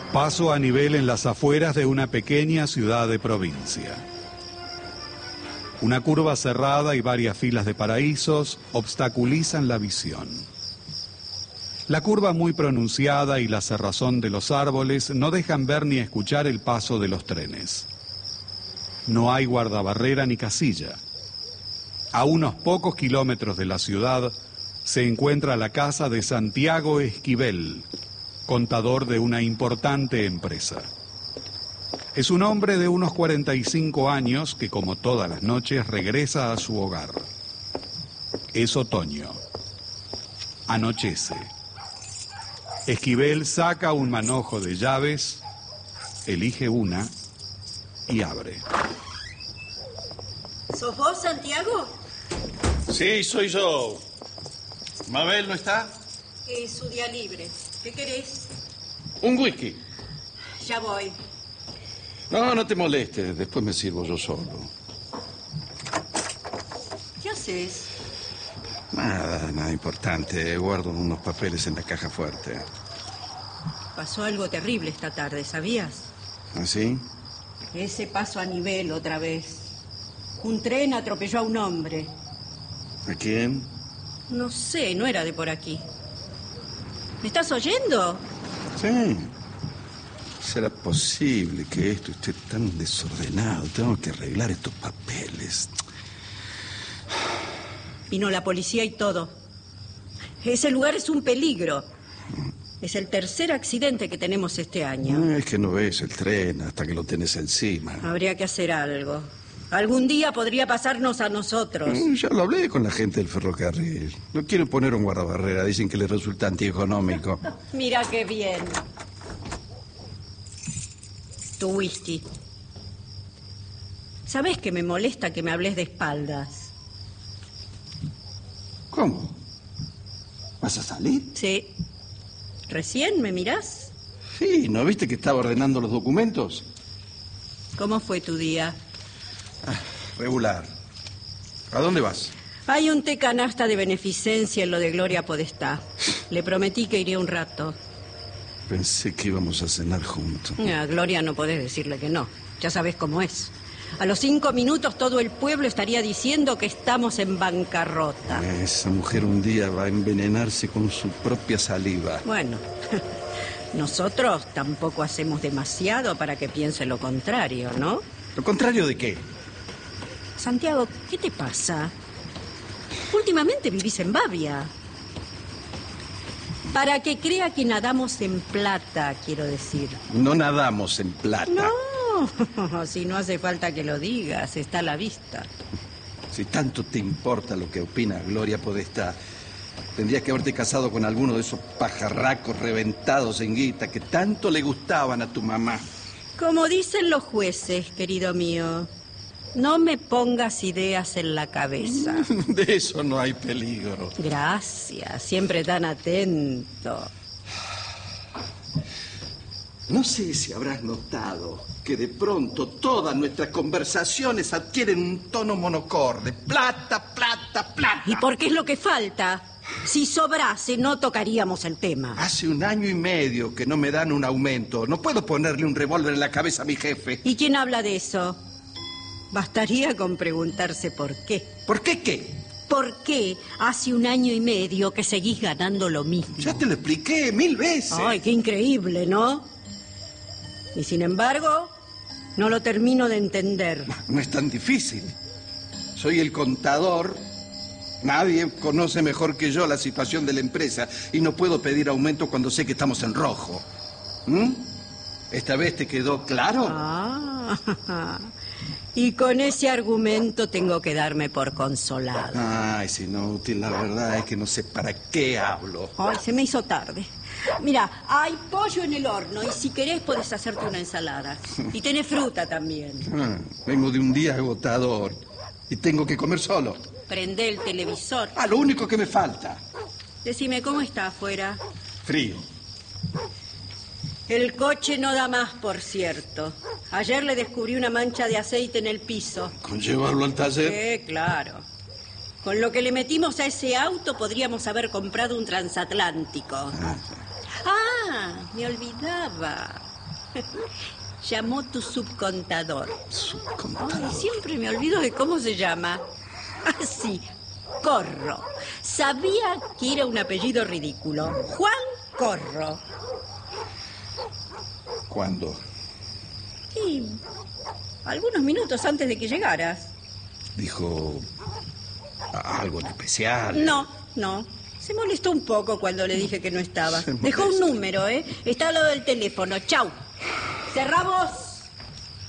Paso a nivel en las afueras de una pequeña ciudad de provincia. Una curva cerrada y varias filas de paraísos obstaculizan la visión. La curva muy pronunciada y la cerrazón de los árboles no dejan ver ni escuchar el paso de los trenes. No hay guardabarrera ni casilla. A unos pocos kilómetros de la ciudad se encuentra la casa de Santiago Esquivel, contador de una importante empresa. Es un hombre de unos 45 años que, como todas las noches, regresa a su hogar. Es otoño. Anochece. Esquivel saca un manojo de llaves, elige una y abre. ¿Sos vos, Santiago? Sí, soy yo. ¿Mabel no está? Es su día libre. ¿Qué querés? Un whisky. Ya voy. No, no te molestes. Después me sirvo yo solo. ¿Qué haces? Nada importante. Guardo unos papeles en la caja fuerte. Pasó algo terrible esta tarde, ¿sabías? ¿Ah, sí? Ese paso a nivel otra vez. Un tren atropelló a un hombre. ¿A quién? No sé, no era de por aquí. ¿Me estás oyendo? Sí. ¿Será posible que esto esté tan desordenado? Tengo que arreglar estos papeles. Vino la policía y todo. Ese lugar es un peligro. Es el tercer accidente que tenemos este año. Es que no ves el tren hasta que lo tenés encima. Habría que hacer algo. Algún día podría pasarnos a nosotros. Ya lo hablé con la gente del ferrocarril. No quieren poner un guardabarrera. Dicen que les resulta antieconómico. Mira qué bien. Tu whisky. ¿Sabés que me molesta que me hables de espaldas? ¿Cómo? ¿Vas a salir? Sí. ¿Recién me mirás? Sí, ¿no viste que estaba ordenando los documentos? ¿Cómo fue tu día? Regular. ¿A dónde vas? Hay un té canasta de beneficencia en lo de Gloria Podestá. Le prometí que iría un rato. Pensé que íbamos a cenar juntos. A Gloria no podés decirle que no. Ya sabés cómo es. A los 5 minutos todo el pueblo estaría diciendo que estamos en bancarrota. Esa mujer un día va a envenenarse con su propia saliva. Bueno, nosotros tampoco hacemos demasiado para que piense lo contrario, ¿no? ¿Lo contrario de qué? Santiago, ¿qué te pasa? Últimamente vivís en Bavia. Para que crea que nadamos en plata, quiero decir. No nadamos en plata. No, si no hace falta que lo digas, está a la vista. Si tanto te importa lo que opina Gloria Podestá, tendrías que haberte casado con alguno de esos pajarracos reventados en guita que tanto le gustaban a tu mamá. Como dicen los jueces, querido mío, no me pongas ideas en la cabeza. De eso no hay peligro. Gracias, siempre tan atento. No sé si habrás notado que de pronto todas nuestras conversaciones adquieren un tono monocorde. Plata, plata, plata. ¿Y por qué es lo que falta? Si sobrase, no tocaríamos el tema. Hace 1 año y medio que no me dan un aumento. No puedo ponerle un revólver en la cabeza a mi jefe. ¿Y quién habla de eso? Bastaría con preguntarse por qué. ¿Por qué qué? ¿Por qué hace 1 año y medio que seguís ganando lo mismo? Ya te lo expliqué 1000 veces. Ay, qué increíble, ¿no? Y sin embargo, no lo termino de entender. No es tan difícil. Soy el contador. Nadie conoce mejor que yo la situación de la empresa y no puedo pedir aumento cuando sé que estamos en rojo. ¿Esta vez te quedó claro? Y con ese argumento tengo que darme por consolado. Ay, es inútil, la verdad es que no sé para qué hablo. Ay, se me hizo tarde. Mira, hay pollo en el horno y si querés podés hacerte una ensalada. Y tenés fruta también. Vengo de un día agotador y tengo que comer solo. Prende el televisor. Lo único que me falta. Decime, ¿cómo está afuera? Frío. El coche no da más, por cierto. Ayer le descubrí una mancha de aceite en el piso. ¿Con llevarlo al taller? Claro. Con lo que le metimos a ese auto podríamos haber comprado un transatlántico. Me olvidaba. Llamó tu subcontador. Subcontador. Ay, siempre me olvido de cómo se llama. Ah, sí, Corro. Sabía que era un apellido ridículo. Juan Corro. ¿Cuándo? Sí, algunos minutos antes de que llegaras. Dijo algo en especial. No. Se molestó un poco cuando le dije que no estaba. Se Dejó un molesta. número, ¿eh? Está al lado del teléfono. Chau. Cerramos.